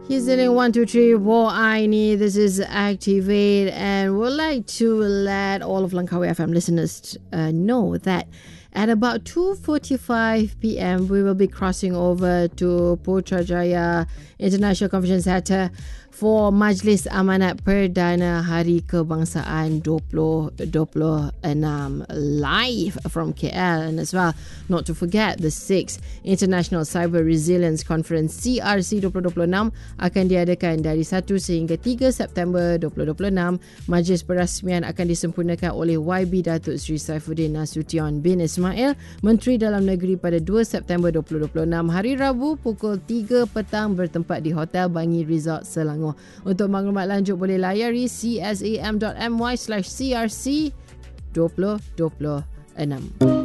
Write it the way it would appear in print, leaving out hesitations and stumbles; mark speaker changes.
Speaker 1: He's dealing 1, 2, 3, 4. I need. This is Activate, and we'd like to let all of Langkawi FM listeners know that at about 2:45 p.m. we will be crossing over to Putrajaya International Convention Centre for Majlis Amanat Perdana Hari Kebangsaan 2026 live from KL, and as well not to forget the 6th International Cyber Resilience Conference CRC 2026 akan diadakan dari 1 sehingga 3 September 2026. Majlis perasmian akan disempurnakan oleh YB Datuk Seri Saifuddin Nasution bin Ismail, Menteri Dalam Negeri, pada 2 September 2026 hari Rabu pukul 3 petang bertempat di Hotel Bangi Resort Selangor. Untuk maklumat lanjut boleh layari csam.my/crc 2026.